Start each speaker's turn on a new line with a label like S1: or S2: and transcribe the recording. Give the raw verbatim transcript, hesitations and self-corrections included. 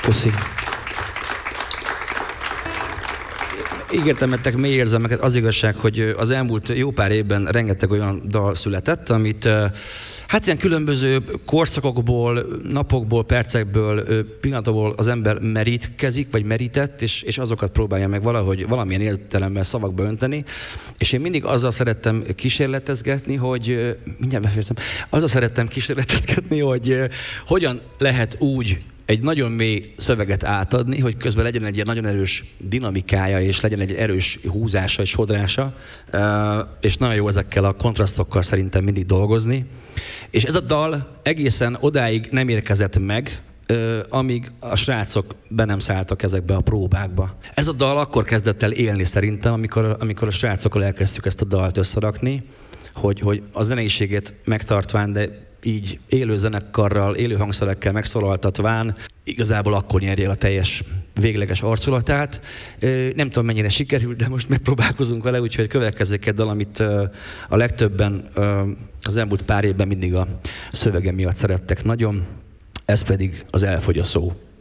S1: Köszi. Ígértem nektek mély érzelmeket. Az igazság, hogy az elmúlt jó pár évben rengeteg olyan dal született, amit hát ilyen különböző korszakokból, napokból, percekből, pillanatokból az ember merítkezik, vagy merített, és, és azokat próbálja meg valahogy valamilyen értelemben szavakba önteni. És én mindig azzal szerettem kísérletezgetni, hogy mindjárt befejeztem, azzal szerettem kísérletezgetni, hogy hogyan lehet úgy egy nagyon mély szöveget átadni, hogy közben legyen egy ilyen nagyon erős dinamikája, és legyen egy erős húzása és sodrása, és nagyon jó ezekkel a kontrasztokkal szerintem mindig dolgozni. És ez a dal egészen odáig nem érkezett meg, amíg a srácok be nem szálltak ezekbe a próbákba. Ez a dal akkor kezdett el élni szerintem, amikor, amikor a srácokkal elkezdtük ezt a dalt összerakni, hogy, hogy a zeneiségét megtartván, de így élő zenekarral, élő hangszerekkel megszólaltatván, igazából akkor nyerje el a teljes végleges arculatát. Nem tudom, mennyire sikerült, de most megpróbálkozunk vele, úgyhogy a következő egy dal, amit a legtöbben az elmúlt pár évben mindig a szövege miatt szerettek nagyon, ez pedig az Elfogy a szó.